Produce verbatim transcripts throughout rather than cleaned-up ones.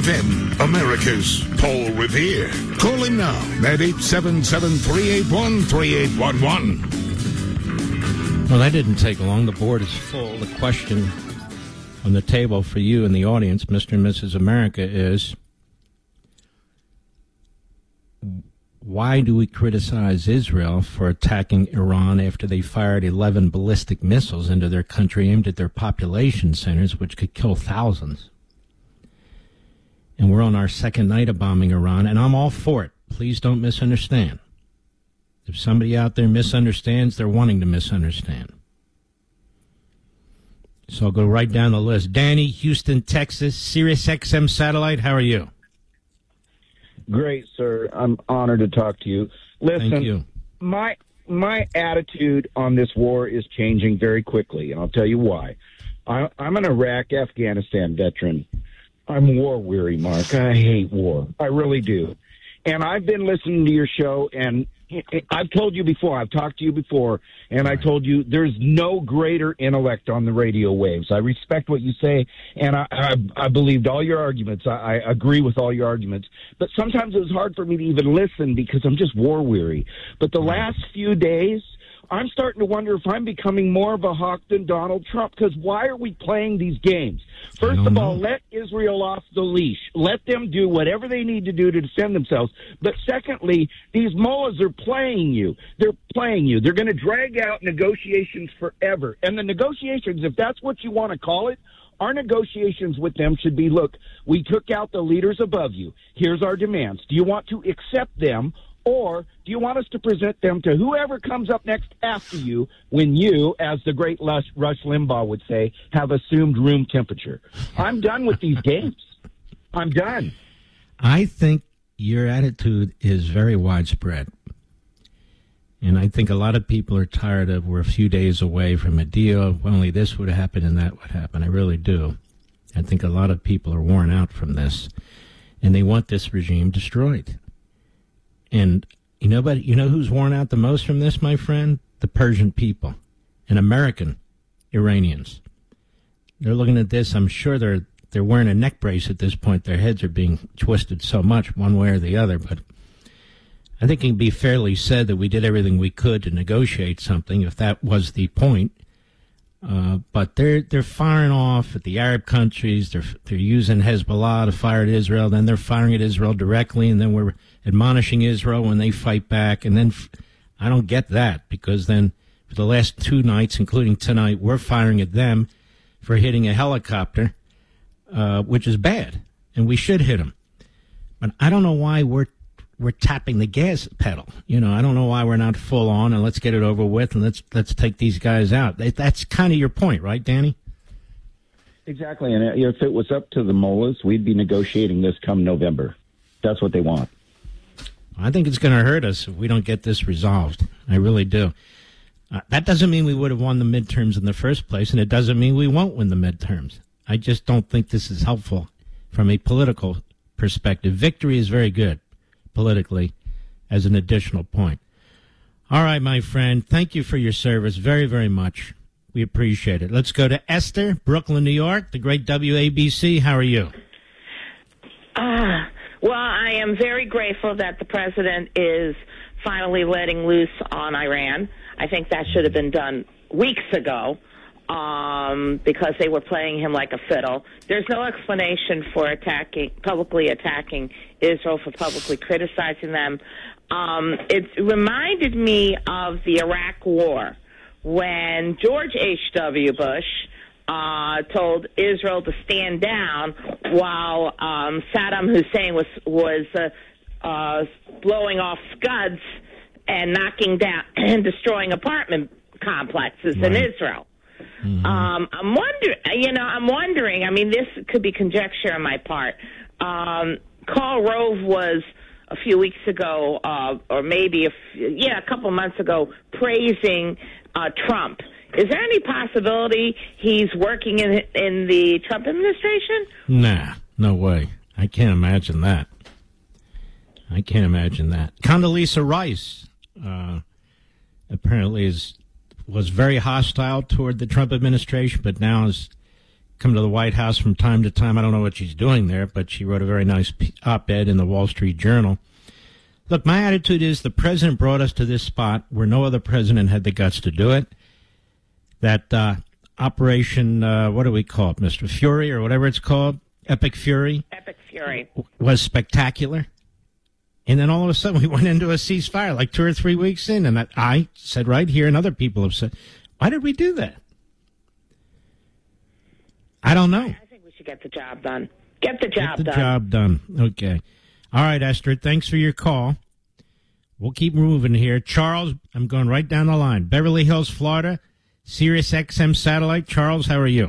F M, America's Paul Revere. Call him now at eight seven seven, three eight one, three eight one one. Well, that didn't take long. The board is full. The question on the table for you in the audience, Mister and Missus America, is why do we criticize Israel for attacking Iran after they fired eleven ballistic missiles into their country aimed at their population centers, which could kill thousands? And we're on our second night of bombing Iran, and I'm all for it. Please don't misunderstand. If somebody out there misunderstands, they're wanting to misunderstand. So I'll go right down the list. Danny, Houston, Texas, Sirius X M satellite, how are you? Great, sir. I'm honored to talk to you. Listen, Thank you. my my attitude on this war is changing very quickly, and I'll tell you why. I, I'm an Iraq, Afghanistan veteran. I'm war weary, Mark. I hate war. I really do. And I've been listening to your show, and I've told you before, I've talked to you before, and I told you there's no greater intellect on the radio waves. I respect what you say, and I, I, I believed all your arguments. I, I agree with all your arguments. But sometimes it was hard for me to even listen because I'm just war weary. But the last few days, I'm starting to wonder if I'm becoming more of a hawk than Donald Trump, because why are we playing these games? First of all, let Israel off the leash. Let them do whatever they need to do to defend themselves. But secondly, these mullahs are playing you. They're playing you. They're going to drag out negotiations forever. And the negotiations, if that's what you want to call it, our negotiations with them should be, look, we took out the leaders above you. Here's our demands. Do you want to accept them? Or do you want us to present them to whoever comes up next after you when you, as the great Rush, Rush Limbaugh would say, have assumed room temperature? I'm done with these games. I'm done. I think your attitude is very widespread. And I think a lot of people are tired of we're a few days away from a deal. If only this would happen and that would happen. I really do. I think a lot of people are worn out from this. And they want this regime destroyed. And you know, but you know who's worn out the most from this, my friend? The Persian people and American Iranians. They're looking at this. I'm sure they're they're wearing a neck brace at this point. Their heads are being twisted so much one way or the other. But I think it can be fairly said that we did everything we could to negotiate something, if that was the point. Uh, but they're they're firing off at the Arab countries. They're they're using Hezbollah to fire at Israel. Then they're firing at Israel directly, and then we're admonishing Israel when they fight back. And then f- I don't get that, because then for the last two nights, including tonight, we're firing at them for hitting a helicopter, uh, which is bad, and we should hit them. But I don't know why we're we're tapping the gas pedal. You know, I don't know why we're not full on and let's get it over with and let's let's take these guys out. That's kind of your point, right, Danny? Exactly. And if it was up to the mullahs, we'd be negotiating this come November. That's what they want. I think it's going to hurt us if we don't get this resolved. I really do. Uh, that doesn't mean we would have won the midterms in the first place, and it doesn't mean we won't win the midterms. I just don't think this is helpful from a political perspective. Victory is very good politically as an additional point. All right, my friend, thank you for your service very, very much. We appreciate it. Let's go to Esther, Brooklyn, New York, the great W A B C. How are you? Uh, well, I am very grateful that the president is finally letting loose on Iran. I think that should have been done weeks ago. Um, because they were playing him like a fiddle. There's no explanation for attacking, publicly attacking Israel, for publicly criticizing them. Um, it reminded me of the Iraq War when George H W. Bush uh, told Israel to stand down while um, Saddam Hussein was was uh, uh, blowing off Scuds and knocking down and destroying apartment complexes right. in Israel. Mm-hmm. Um, I'm wondering, you know, I'm wondering, I mean, this could be conjecture on my part. Um, Karl Rove was a few weeks ago, uh, or maybe, a few, yeah, a couple months ago, praising uh, Trump. Is there any possibility he's working in, in the Trump administration? Nah, no way. I can't imagine that. I can't imagine that. Condoleezza Rice uh, apparently is was very hostile toward the Trump administration, but now is come to the White House from time to time. I don't know what she's doing there, but she wrote a very nice op-ed in the Wall Street Journal. Look, my attitude is the president brought us to this spot where no other president had the guts to do it. That uh, Operation, uh, what do we call it, Mister Fury or whatever it's called, Epic Fury? Epic Fury. Was spectacular. And then all of a sudden we went into a ceasefire like two or three weeks in. And that I said right here, and other people have said, why did we do that? I don't know. I think we should get the job done. Get the job Get the done. job done. Okay. All right, Esther, thanks for your call. We'll keep moving here. Charles, I'm going right down the line. Beverly Hills, Florida, Sirius X M satellite. Charles, how are you?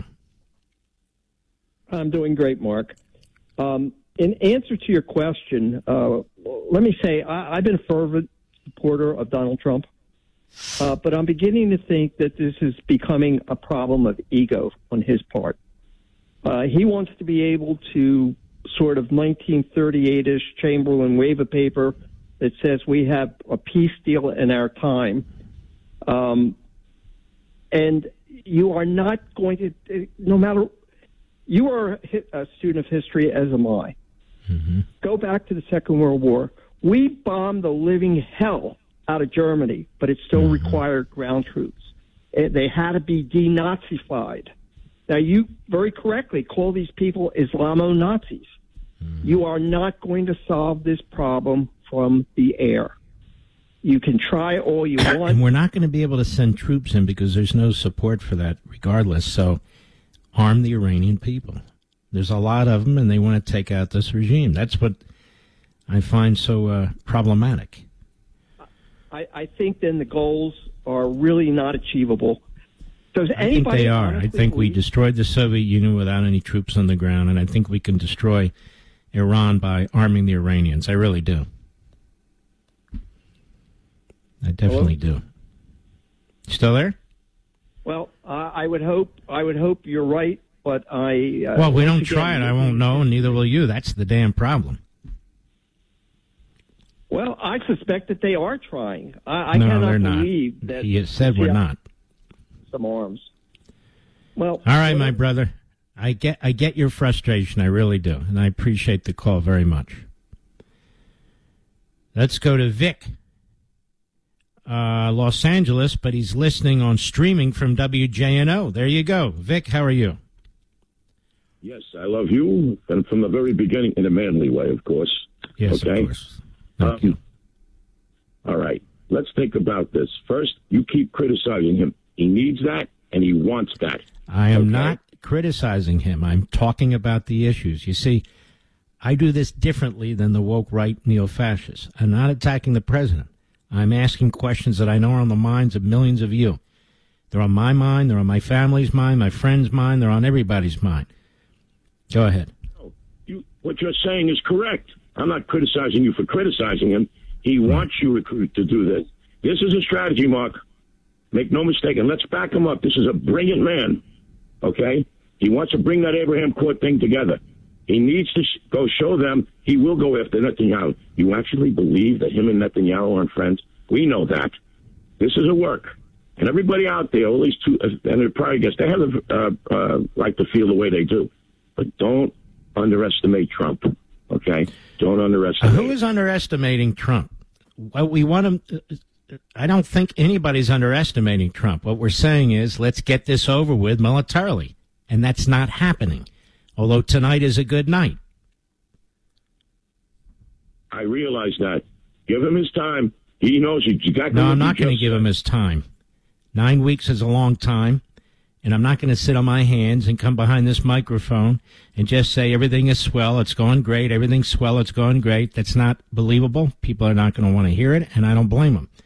I'm doing great, Mark. Um, in answer to your question, uh, let me say I, I've been a fervent supporter of Donald Trump, uh, but I'm beginning to think that this is becoming a problem of ego on his part. Uh, he wants to be able to sort of nineteen thirty-eight-ish Chamberlain wave a paper that says we have a peace deal in our time. Um, and you are not going to, no matter, you are a student of history, as am I. Mm-hmm. Go back to the Second World War. We bombed the living hell out of Germany, but it still mm-hmm. required ground troops. It, they had to be denazified. Now, you very correctly call these people Islamo-Nazis. Mm-hmm. You are not going to solve this problem from the air. You can try all you want. And we're not going to be able to send troops in because there's no support for that regardless. So arm the Iranian people. There's a lot of them, and they want to take out this regime. That's what I find so uh, problematic. I, I think then the goals are really not achievable. Does I think they are. I think we destroyed the Soviet Union without any troops on the ground, and I think we can destroy Iran by arming the Iranians. I really do. I definitely Hello? do. Still there? Well, uh, I would hope. I would hope you're right, but I. Uh, well, we don't try it. I won't know, and neither will you. That's the damn problem. Well, I suspect that they are trying. I, I no, cannot they're believe not. that. He has said we're not. Some arms. Well, all right, my brother. I get. I get your frustration. I really do, and I appreciate the call very much. Let's go to Vic. Uh, Los Angeles, but he's listening on streaming from W J N O. There you go. Vic, how are you? Yes, I love you, and from the very beginning, in a manly way, of course. Yes, okay? of course. Thank um, you. All right, let's think about this. First, you keep criticizing him. He needs that, and he wants that. I am okay? not criticizing him. I'm talking about the issues. You see, I do this differently than the woke right neo-fascists. I'm not attacking the president. I'm asking questions that I know are on the minds of millions of you. They're on my mind, they're on my family's mind, my friend's mind, they're on everybody's mind. Go ahead. Oh, you, what you're saying is correct. I'm not criticizing you for criticizing him. He right. wants you to, to do this. This is a strategy, Mark. Make no mistake, and let's back him up. This is a brilliant man, okay? He wants to bring that Abraham Court thing together. He needs to sh- go show them he will go after Netanyahu. You actually believe that him and Netanyahu aren't friends? We know that. This is a work. And everybody out there, all these two, and it probably gets, they have a uh, uh, right to feel the way they do. But don't underestimate Trump, okay? Don't underestimate. Who is underestimating Trump? Well, we want him. I don't think anybody's underestimating Trump. What we're saying is let's get this over with militarily. And that's not happening. Although tonight is a good night. I realize that. Give him his time. He knows exactly. No, what I'm not going to give him his time. Nine weeks is a long time, and I'm not going to sit on my hands and come behind this microphone and just say everything is swell, it's going great, everything's swell, it's going great. That's not believable. People are not going to want to hear it, and I don't blame them.